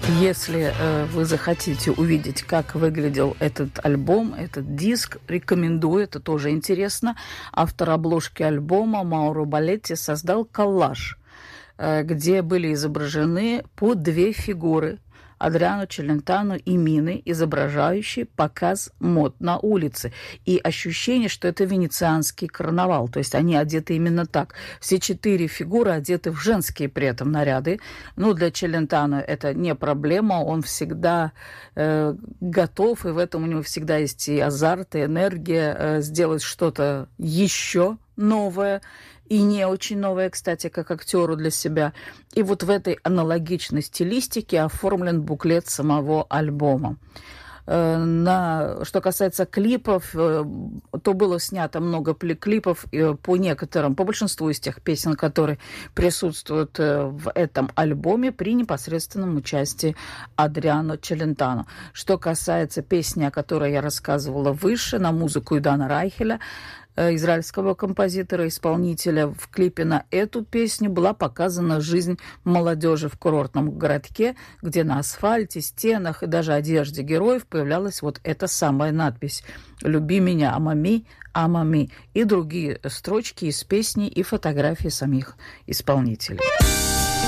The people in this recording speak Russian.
Если вы захотите увидеть, как выглядел этот альбом, этот диск, рекомендую, это тоже интересно. Автор обложки альбома Мауро Балетти создал коллаж, где были изображены по две фигуры – Адриано Челентано и Мины, изображающие показ мод на улице. И ощущение, что это венецианский карнавал. То есть они одеты именно так. Все четыре фигуры одеты в женские при этом наряды. Ну, для Челентано это не проблема. Он всегда готов, и в этом у него всегда есть и азарт, и энергия сделать что-то еще новое. И не очень новое, кстати, как актеру для себя. И вот в этой аналогичной стилистике оформлен буклет самого альбома. Что касается клипов, то было снято много клипов по большинству из тех песен, которые присутствуют в этом альбоме при непосредственном участии Адриано Челентано. Что касается песни, о которой я рассказывала выше, на музыку Идана Райхеля, израильского композитора-исполнителя, в клипе на эту песню была показана жизнь молодежи в курортном городке, где на асфальте, стенах и даже одежде героев появлялась вот эта самая надпись «Люби меня, амами, амами» и другие строчки из песни и фотографии самих исполнителей.